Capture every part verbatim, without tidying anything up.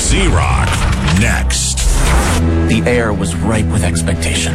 Z-Rock, next. The air was ripe with expectation.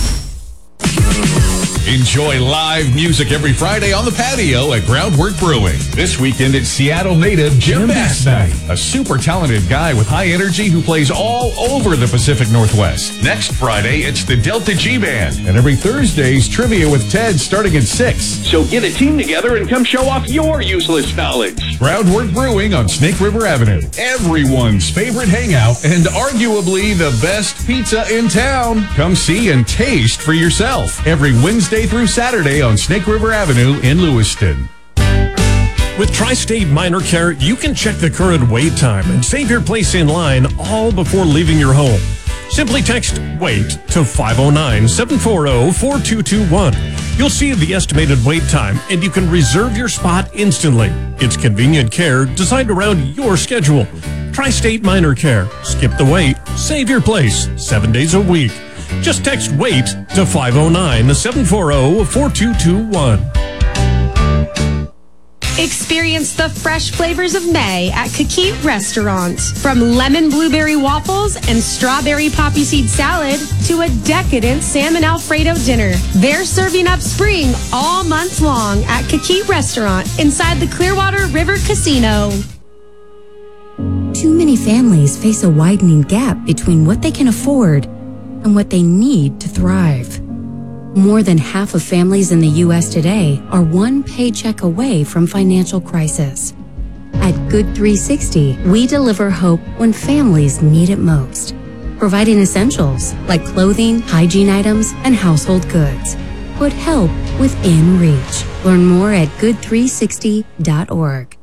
Enjoy live music every Friday on the patio at Groundwork Brewing. This weekend it's Seattle native Jim Bass Night, a super talented guy with high energy who plays all over the Pacific Northwest. Next Friday, it's the Delta G Band. And every Thursday's Trivia with Ted starting at six. So get a team together and come show off your useless knowledge. Groundwork Brewing on Snake River Avenue. Everyone's favorite hangout and arguably the best pizza in town. Come see and taste for yourself. Every Wednesday through Saturday on Snake River Avenue in Lewiston. With Tri-State Minor Care, you can check the current wait time and save your place in line all before leaving your home. Simply text WAIT to five oh nine, seven four zero, four two two one. You'll see the estimated wait time, and you can reserve your spot instantly. It's convenient care designed around your schedule. Tri-State Minor Care. Skip the wait. Save your place. Seven days a week. Just text WAIT to five oh nine, seven four zero, four two two one. Experience the fresh flavors of May at Kikit Restaurant. From lemon blueberry waffles and strawberry poppy seed salad to a decadent salmon Alfredo dinner. They're serving up spring all month long at Kikit Restaurant inside the Clearwater River Casino. Too many families face a widening gap between what they can afford and what they need to thrive. More than half of families in the U S today are one paycheck away from financial crisis. At Good three sixty, we deliver hope when families need it most, providing essentials like clothing, hygiene items, and household goods. Put help within reach. Learn more at good three sixty dot org.